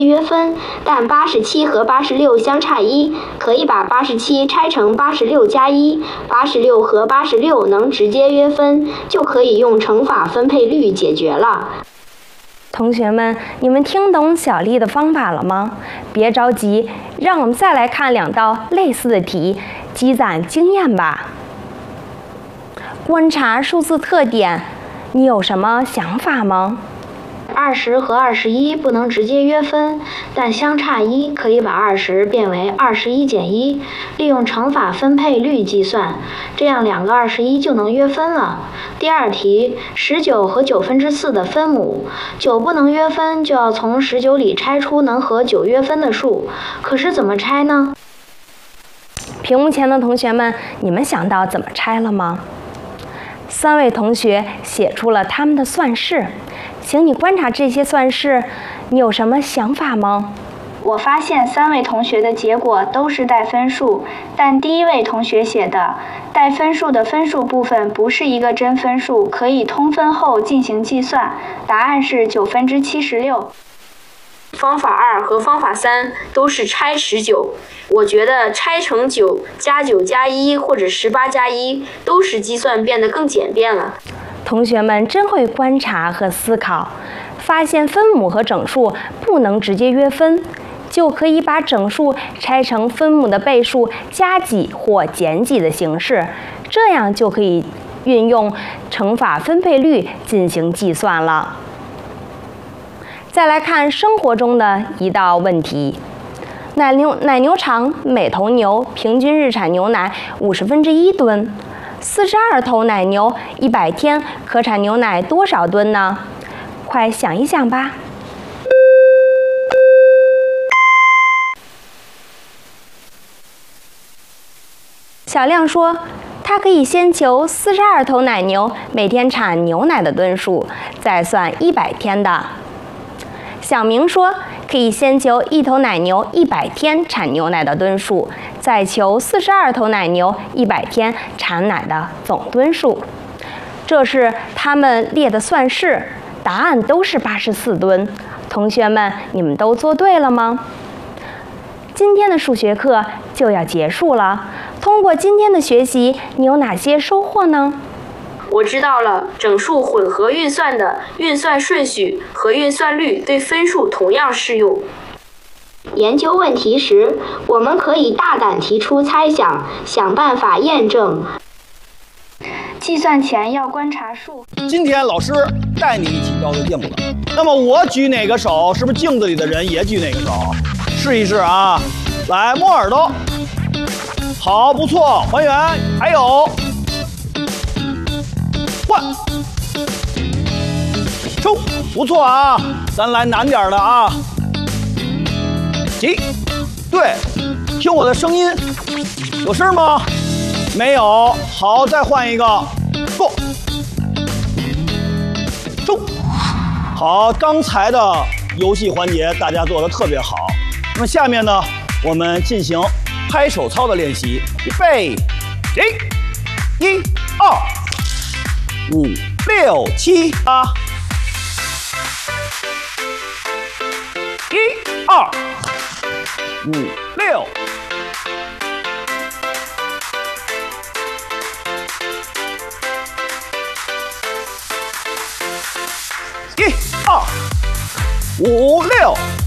约分，但87和86相差1，可以把87拆成86加1，86和86能直接约分，就可以用乘法分配率解决了。 同学们，你们听懂小丽的方法了吗？别着急，让我们再来看2道类似的题，积攒经验吧。观察数字特点，你有什么想法吗 ？20和21不能直接约分，但相差1，可以把20变为21减1，利用乘法分配率计算，这样2个21就能约分了。第二题，19和4/9的分母，9不能约分，就要从19里拆出能和9约分的数，可是怎么拆呢？ 屏幕前的同学们，你们想到怎么拆了吗？3位同学写出了他们的算式，请你观察这些算式，你有什么想法吗？ 我发现3位同学的结果都是带分数，但第1位同学写的带分数的分数部分不是一个真分数，可以通分后进行计算，答案是76%。 方法2和方法3都是拆19，我觉得拆成9加9加1或者18加1都使计算变得更简便了。 同学们真会观察和思考，发现分母和整数不能直接约分，就可以把整数拆成分母的倍数加几或减几的形式，这样就可以运用乘法分配率进行计算了。再来看生活中的一道问题，奶牛场每头牛平均日产牛奶1/50吨，42头奶牛100天可产牛奶多少吨呢？快想一想吧。小亮说，他可以先求42头奶牛每天产牛奶的吨数，再算100天的。小明说，可以先求1头奶牛100天产牛奶的吨数，再求42头奶牛100天产奶的总吨数。这是他们列的算式，答案都是84吨。同学们，你们都做对了吗？今天的数学课就要结束了。通过今天的学习，你有哪些收获呢？ 我知道了，整数混合运算的运算顺序和运算率对分数同样适用。 研究问题时，我们可以大胆提出猜想，想办法验证。 计算前要观察数。 今天老师带你一起照照镜子，那么我举哪个手，是不是镜子里的人也举哪个手？试一试啊！来，摸耳朵。好，不错，还原。还有，换，抽，不错啊！咱来难点的啊！急，对，听我的声音，有声吗？没有。好，再换一个，过，抽。好，刚才的游戏环节大家做得特别好。那么下面呢，我们进行拍手操的练习。预备，起！1、2、5、6、7、8。1、2、5、6。1、2、5、6。